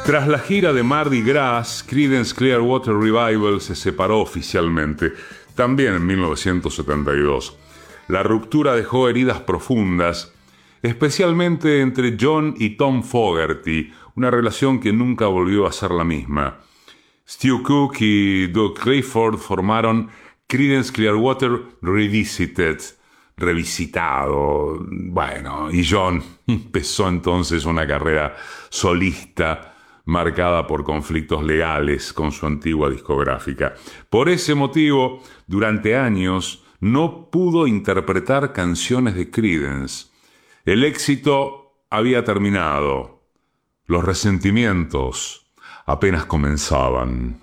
Tras la gira de Mardi Gras, Creedence Clearwater Revival se separó oficialmente, también en 1972. La ruptura dejó heridas profundas, especialmente entre John y Tom Fogerty, una relación que nunca volvió a ser la misma. Stu Cook y Doug Clifford formaron Creedence Clearwater Revisited, revisitado. Bueno, y John empezó entonces una carrera solista marcada por conflictos legales con su antigua discográfica. Por ese motivo, durante años no pudo interpretar canciones de Creedence. El éxito había terminado. Los resentimientos apenas comenzaban.